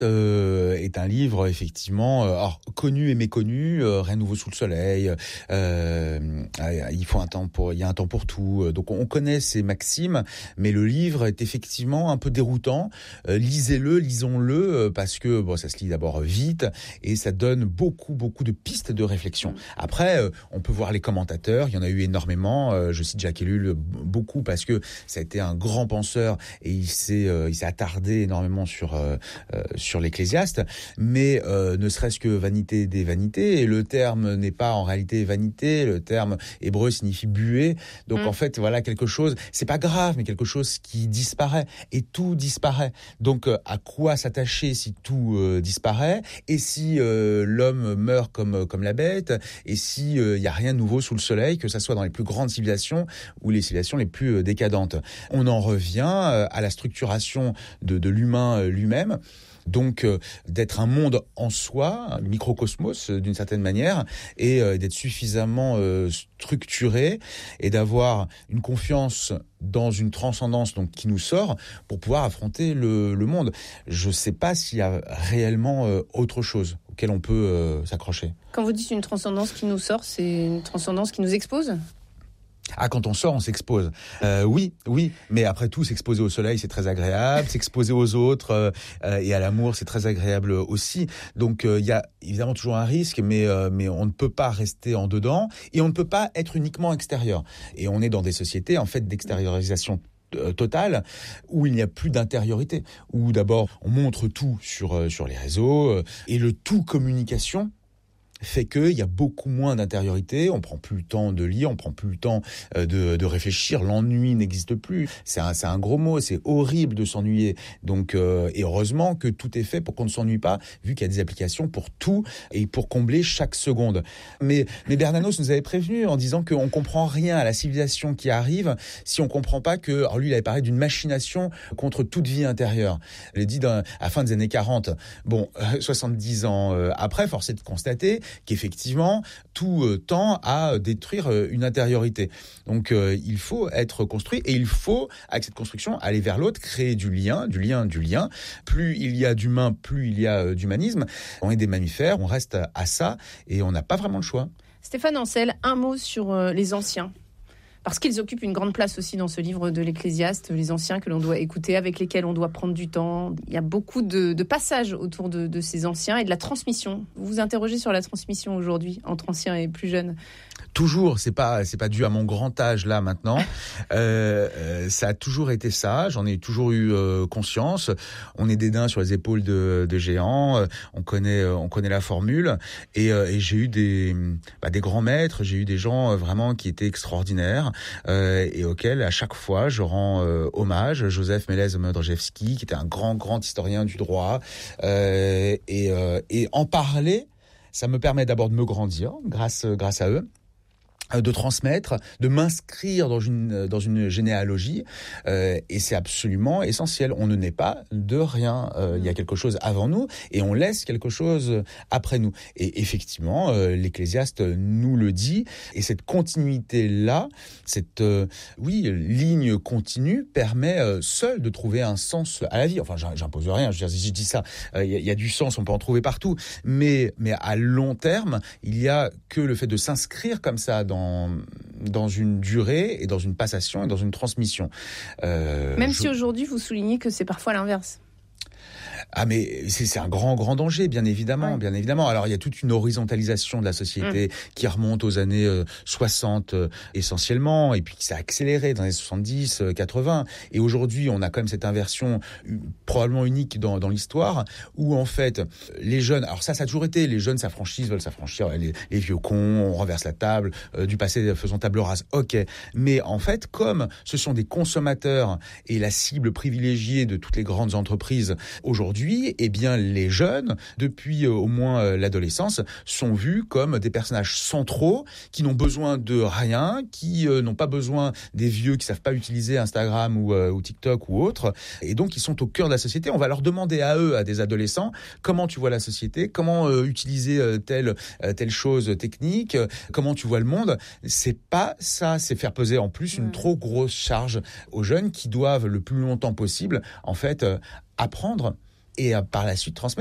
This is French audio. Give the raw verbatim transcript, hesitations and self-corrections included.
Euh, est un livre effectivement euh, alors, connu et méconnu, euh, rien de nouveau sous le soleil, euh, il faut un temps pour, il y a un temps pour tout. Donc on connaît ces maximes, mais le livre est effectivement un peu déroutant. Euh, lisez-le, lisons-le, parce que bon, ça se lit d'abord vite et ça donne beaucoup, beaucoup de pistes de réflexion. Après, euh, on peut voir les commentateurs, il y en a eu énormément. Euh, je cite Jacques Ellul beaucoup parce que ça a été un grand penseur et il s'est, euh, il s'est attardé énormément sur euh, euh, sur sur l'Ecclésiaste, mais euh, ne serait-ce que vanité des vanités, et le terme n'est pas en réalité vanité, le terme hébreu signifie buée, donc mmh. en fait voilà quelque chose, c'est pas grave, mais quelque chose qui disparaît, et tout disparaît, donc euh, à quoi s'attacher si tout euh, disparaît, et si euh, l'homme meurt comme, comme la bête, et si il euh, y a rien de nouveau sous le soleil, que ça soit dans les plus grandes civilisations ou les civilisations les plus euh, décadentes. On en revient euh, à la structuration de, de l'humain euh, lui-même, donc euh, d'être un monde en soi, un microcosmos euh, d'une certaine manière, et euh, d'être suffisamment euh, structuré et d'avoir une confiance dans une transcendance donc qui nous sort pour pouvoir affronter le, le monde. Je ne sais pas s'il y a réellement euh, autre chose auquel on peut euh, s'accrocher. Quand vous dites une transcendance qui nous sort, c'est une transcendance qui nous expose ? Ah, quand on sort, on s'expose. Euh, oui, oui. Mais après tout, s'exposer au soleil, c'est très agréable. S'exposer aux autres euh, et à l'amour, c'est très agréable aussi. Donc, il euh, y a évidemment toujours un risque, mais euh, mais on ne peut pas rester en dedans et on ne peut pas être uniquement extérieur. Et on est dans des sociétés en fait d'extériorisation totale, où il n'y a plus d'intériorité, où d'abord on montre tout sur euh, sur les réseaux euh, et le tout communication fait qu'il y a beaucoup moins d'intériorité, on prend plus le temps de lire, on prend plus le temps de, de réfléchir, l'ennui n'existe plus. C'est un, c'est un gros mot, c'est horrible de s'ennuyer. Donc, euh, et heureusement que tout est fait pour qu'on ne s'ennuie pas, vu qu'il y a des applications pour tout et pour combler chaque seconde. Mais, mais Bernanos nous avait prévenu en disant qu'on comprend rien à la civilisation qui arrive si on comprend pas que, alors lui il avait parlé d'une machination contre toute vie intérieure. Il a dit dans, à la fin des années quarante. Bon, euh, soixante-dix ans euh, après, force est de constater qu'effectivement, tout euh, tend à détruire euh, une intériorité. Donc, euh, il faut être construit et il faut, avec cette construction, aller vers l'autre, créer du lien, du lien, du lien. Plus il y a d'humain, plus il y a euh, d'humanisme. On est des mammifères, on reste à ça et on n'a pas vraiment le choix. Stéphane Ancel, un mot sur euh, les anciens. Parce qu'ils occupent une grande place aussi dans ce livre de l'Ecclésiaste, les anciens que l'on doit écouter, avec lesquels on doit prendre du temps. Il y a beaucoup de, de passages autour de, de ces anciens et de la transmission. Vous vous interrogez sur la transmission aujourd'hui, entre anciens et plus jeunes ? Toujours, c'est pas c'est pas dû à mon grand âge là maintenant. Euh, euh, ça a toujours été ça. J'en ai toujours eu euh, conscience. On est des nains sur les épaules de, de géants. Euh, on connaît euh, on connaît la formule. Et, euh, et j'ai eu des bah, des grands maîtres. J'ai eu des gens euh, vraiment qui étaient extraordinaires euh, et auxquels à chaque fois je rends euh, hommage. Joseph Mélez-Modrzejewski, qui était un grand grand historien du droit. Euh, et euh, et en parler, ça me permet d'abord de me grandir grâce grâce à eux, de transmettre, de m'inscrire dans une dans une généalogie, euh, et c'est absolument essentiel. On ne naît pas de rien. Euh, il y a quelque chose avant nous et on laisse quelque chose après nous. Et effectivement, euh, l'Ecclésiaste nous le dit. Et cette continuité là, cette euh, oui ligne continue permet euh, seule de trouver un sens à la vie. Enfin, j'impose rien. Je veux dire, si je dis ça, il euh, y, y a du sens, on peut en trouver partout. Mais mais à long terme, il y a que le fait de s'inscrire comme ça dans dans une durée et dans une passation et dans une transmission. Euh, Même je... si aujourd'hui vous soulignez que c'est parfois l'inverse. Ah mais c'est, c'est un grand grand danger, bien évidemment, ouais. bien évidemment. Alors il y a toute une horizontalisation de la société mmh. qui remonte aux années euh, soixante euh, essentiellement, et puis qui s'est accéléré dans les soixante-dix, quatre-vingts. Et aujourd'hui, on a quand même cette inversion euh, probablement unique dans, dans l'histoire, où en fait les jeunes, alors ça ça a toujours été, les jeunes s'affranchissent, veulent s'affranchir, les, les vieux cons, on renverse la table, euh, du passé faisons table rase, ok. Mais en fait, comme ce sont des consommateurs et la cible privilégiée de toutes les grandes entreprises aujourd'hui, Aujourd'hui, eh bien, les jeunes, depuis euh, au moins euh, l'adolescence, sont vus comme des personnages centraux qui n'ont besoin de rien, qui euh, n'ont pas besoin des vieux qui savent pas utiliser Instagram ou, euh, ou TikTok ou autre, et donc ils sont au cœur de la société. On va leur demander à eux, à des adolescents, comment tu vois la société, comment euh, utiliser euh, telle euh, telle chose technique, euh, comment tu vois le monde. C'est pas ça, c'est faire peser en plus une mmh. trop grosse charge aux jeunes qui doivent le plus longtemps possible, en fait, euh, apprendre et par la suite transmettre.